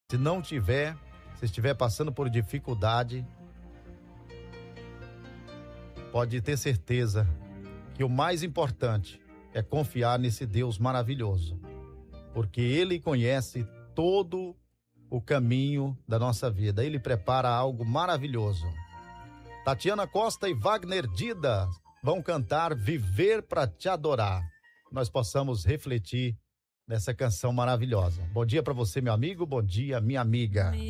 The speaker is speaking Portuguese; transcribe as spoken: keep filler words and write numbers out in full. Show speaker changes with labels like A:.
A: Se não tiver, se estiver passando por dificuldade, pode ter certeza que o mais importante é confiar nesse Deus maravilhoso, porque Ele conhece todo o caminho da nossa vida. Ele prepara algo maravilhoso. Tatiana Costa e Wagner Dida vão cantar Viver para Te Adorar. Nós possamos refletir nessa canção maravilhosa. Bom dia para você, meu amigo. Bom dia, minha amiga.